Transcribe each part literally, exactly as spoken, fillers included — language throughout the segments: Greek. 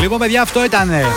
Λοιπόν, παιδιά, αυτό ήτανε.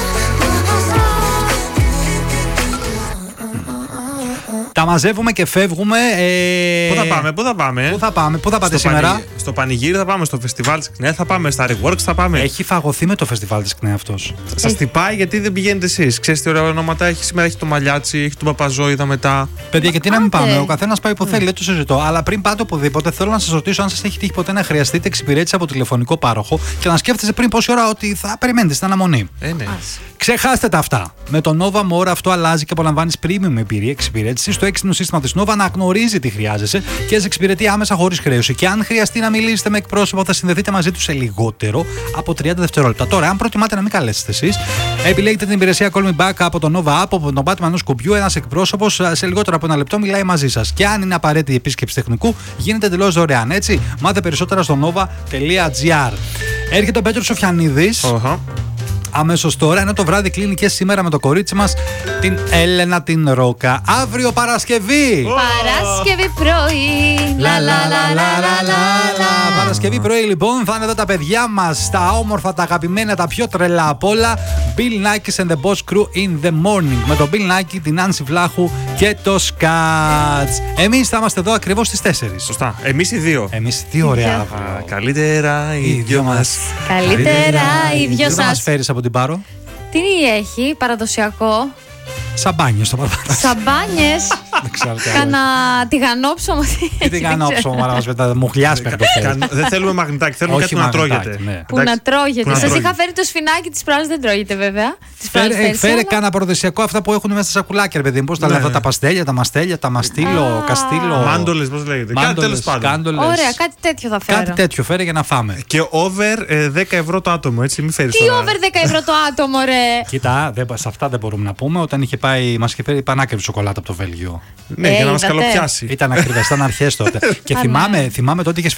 Τα μαζεύουμε και φεύγουμε. Ε... Πού θα πάμε, πού θα πάμε. Πού θα πάμε, πού θα πάτε στο σήμερα. Πανηγύρι, στο Πανηγύρι θα πάμε, στο φεστιβάλ της ΚΝΕ θα πάμε, στα Reworks θα πάμε. Έχει φαγωθεί με το φεστιβάλ της ΚΝΕ αυτός. Σας τυπάει γιατί δεν πηγαίνετε εσείς. Ξέρεις τι ωραία ονόματα έχει. Σήμερα έχει το Μαλιάτσι, έχει τον Παπαζόηδα μετά. Παιδιά, γιατί να μην πάμε. Ο καθένας πάει που θέλει, δεν το συζητώ. Αλλά πριν πάτε οπουδήποτε, θέλω να σας ρωτήσω αν σας έχει τύχει ποτέ να χρειαστείτε εξυπηρέτηση από τηλεφωνικό πάροχο και να σκέφτεστε πριν πόση ώρα ότι θα περιμένετε στην αναμονή. Ε, ναι. Ξεχάστε τα αυτά. Με το Nova More αυτό αλλάζει και απολαμβάνεις premium εμπειρία εξυπηρέτηση. Το έξυπνο σύστημα της Nova αναγνωρίζει τι χρειάζεσαι και σε εξυπηρετεί άμεσα χωρίς χρέωση. Και αν χρειαστεί να μιλήσετε με εκπρόσωπο, θα συνδεθείτε μαζί του σε λιγότερο από τριάντα δευτερόλεπτα. Τώρα, αν προτιμάτε να μην καλέσετε εσείς, επιλέγετε την υπηρεσία Call Me Back από το Nova App, από τον πάτημα ενός κουμπιού. Ένας εκπρόσωπος σε λιγότερο από ένα λεπτό μιλάει μαζί σας. Και αν είναι απαραίτητη η επίσκεψη τεχνικού, γίνεται εντελώς δωρεάν. Έτσι, μάθε περισσότερα στο nova τελεία gr. Έρχεται ο Πέτρος Σοφιανίδης. Uh-huh. Αμέσως τώρα, ενώ το βράδυ κλείνει και σήμερα με το κορίτσι μας, την Έλενα την Ρόκα. Αύριο Παρασκευή! Παρασκευή πρωί. Λα λα λα λα λα λα. Παρασκευή πρωί λοιπόν θα είναι εδώ τα παιδιά μας, τα όμορφα, τα αγαπημένα, τα πιο τρελά απ' όλα. Bill Nackis and the Boss Crew in the morning. Με τον Bill Nackis, την Άνση Βλάχου και το Σκάτς. Εμείς θα είμαστε εδώ ακριβώς στις τέσσερις. Σωστά. Εμείς οι δύο. Εμείς τι ωραία. Α, καλύτερα οι δυο μας. Καλύτερα οι δυο Τι θα μας σας. φέρεις από την Πάρο? Τι έχει, παραδοσιακό. Σαμπάνιο στο παραδοσιακό. Σαμπάνιες. Δεν ξέρω τι άλλο. Κάνα τηγανόψωμο. Τι τηγανόψωμο, μάρα μας πετάτε. Μουχλιάς παίρνει το χέρι. Δεν θέλουμε μαγνητάκι, θέλουμε Όχι κάτι που να μαγνητάκι, τρώγεται. ναι. Που να τρώγεται. Που να Σας είχα τρώγεται. φέρει το σφινάκι της προάλλης, δεν τρώγεται βέβαια. Της προάλλης Φέρε, πέρσι, φέρε αλλά- κάνα παραδοσιακό αυτά που έχουν μέσα στα σακουλάκια, ρε παιδί μου. Πώς τα Ναι, λένε αυτά, ναι. τα παστέλια, τα μαστέλια, τα μαστίλο, καστίλο. Μάντολες, πώς λέγεται. Κάτι μάντολες, τέλος πάντων. κάντολες. Ωραία, κάτι τέτοιο θα φέρω. Κάτι τέτοιο φέρε για να φάμε. Και over ε, δέκα ευρώ το άτομο, έτσι, μην φέρεις Τι τώρα. over δέκα ευρώ το άτομο, ρε. Κοίτα, δεν, σε αυτά δεν μπορούμε να πούμε. Όταν είχε πάει, μας είχε φέρει πανάκριβη σοκολάτα από το Βέλγιο. Ναι, Ε, για να μας είδατε. καλοπιάσει. Ήταν ακριβές, ήταν αρχές τότε. Και Α, θυμάμαι, ναι. θυμάμαι τότε είχε